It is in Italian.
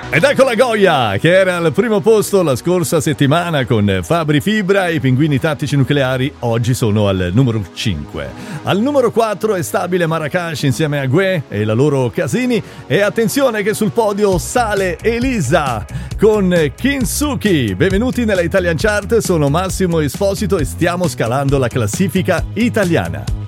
Ed ecco la Goya, che era al primo posto la scorsa settimana con Fabri Fibra e i Pinguini Tattici Nucleari. Oggi sono al numero 5. Al numero 4 è stabile Marracash insieme a Gue e la loro Casini. E attenzione che sul podio sale Elisa con Kinsuki. Benvenuti nella Italian Chart, sono Massimo Esposito e stiamo scalando la classifica italiana.